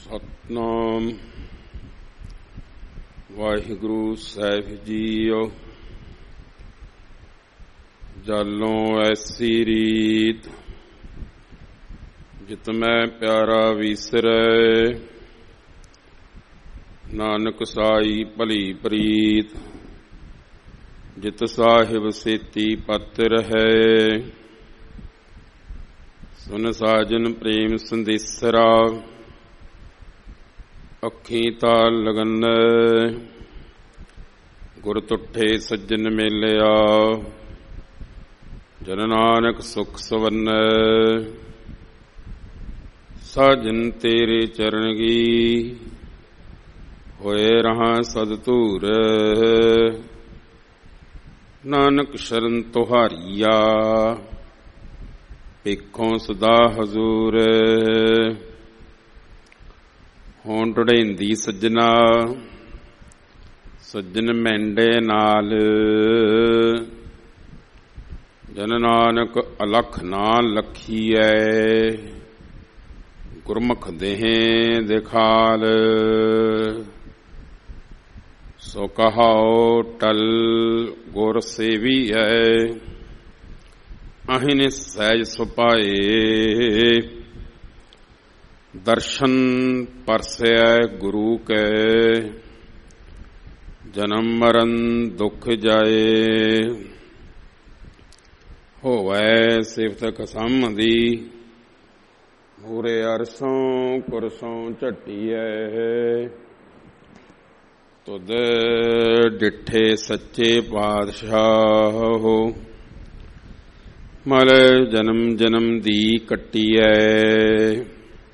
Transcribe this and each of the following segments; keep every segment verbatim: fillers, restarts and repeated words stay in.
ਸਤਿਨਾਮ ਵਾਹਿਗੁਰੂ ਸਾਹਿਬ JIO. ਜਾਲੋਂ ਐਸੀ ਰੀਤ ਜਿਤ ਮੈਂ ਪਿਆਰਾ ਵੀਸਰੈ, ਨਾਨਕ ਸਾਈ ਭਲੀ ਪ੍ਰੀਤ ਜਿਤ ਸਾਹਿਬ ਸੇਤੀ ਪਤ ਰਹੈ। ਸੁਨ ਸਾਜਨ ਪ੍ਰੇਮ ਸੰਦੇਸਰਾ, ਅੱਖੀਂ ਤਾਲ ਲਗਨ ਗੁਰ ਤੁਠੇ ਸੱਜਣ ਮੇਲਿਆ। ਜਨ ਨਾਨਕ ਸੁਖ ਸਵੰਨੈ, ਸਾਜਨ ਤੇਰੇ ਚਰਨ ਕੀ ਹੋਏ ਰਹਾ ਸਦ ਧੂਰ। ਨਾਨਕ ਸ਼ਰਨ ਤੁਹਾਰੀਆ, ਪੇਖੋਂ ਸਦਾ ਹਜ਼ੂਰ। ਹੋਂ ਢੁੜੇਂਦੀ ਸੱਜਣਾ, ਸੱਜਣ ਮੈਂਡੇ ਨਾਲ। ਜਨ ਨਾਨਕ ਅਲਖ ਨਾ ਲਖੀਐ, ਗੁਰਮੁਖ ਦੇਹ ਦਿਖਾਲ। ਸੋ ਕਹਾਓ ਟਲ ਗੁਰ ਸੇਵੀਐ, ਅਹਿਨ ਸਹਿਜ ਸੁਪਾਏ। ਦਰਸ਼ਨ ਪਰਸੈ ਗੁਰੂ ਕੈ, ਜਨਮ ਮਰਨ ਦੁਖ ਜਾਏ। ਹੋਵੈ ਸਿਫਤ ਕਸਮ ਦੀ, ਮੂਰੇ ਅਰਸੋਂ ਕੁਰਸੋਂ ਝੱਟੀਐ। ਤੁਧ ਡਿਠੇ ਸੱਚੇ ਪਾਤਸ਼ਾਹੋ, ਮਲ ਜਨਮ ਜਨਮ ਦੀ ਕੱਟੀਐ।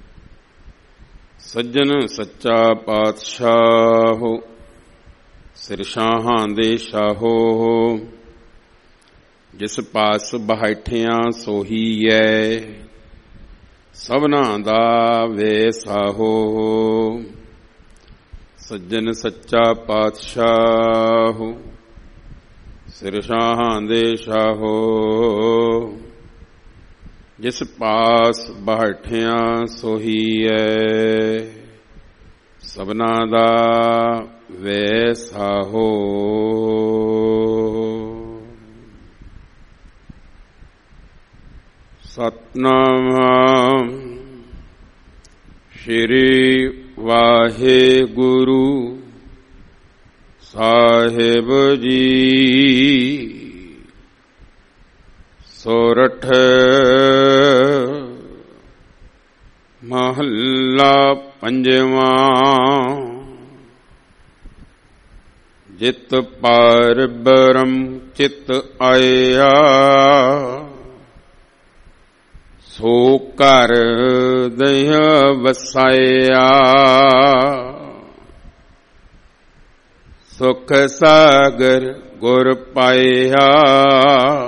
ਸੱਜਣ ਸੱਚਾ ਪਾਤਸ਼ਾਹੋ, ਸਿਰ ਸ਼ਾਹਾਂ ਦੇ ਸ਼ਾਹੋ। ਜਿਸ ਪਾਸ ਬੈਠਿਆਂ ਸੋਹੀ ਐ, ਸਭਨਾਂ ਦਾ ਵੇਸਾਹੋ। ਸੱਜਣ ਸੱਚਾ ਪਾਤਸ਼ਾਹੋ, ਸਿਰ ਸ਼ਾਹਾਂ ਦੇ ਸ਼ਾਹੋ। ਜਿਸ ਪਾਸ ਬੈਠਿਆਂ ਸੋਹੀ ਐ, ਸਭਨਾਂ ਦਾ ਵੈਸਾਹੋ। ਸਤਿਨਾਮ ਸ਼੍ਰੀ ਵਾਹਿਗੁਰੂ ਸਾਹਿਬ ਜੀ। ਸੋਰਠ ਮਹੱਲਾ ਪੰਜਵਾਂ। ਜਿਤ ਪਾਰ ਬ੍ਰਹਮ ਚਿਤ ਆਇਆ, ਸੋ ਘਰ ਦਇ ਵਸਾਇਆ। ਸੁਖ ਸਾਗਰ ਗੁਰ ਪਾਇਆ,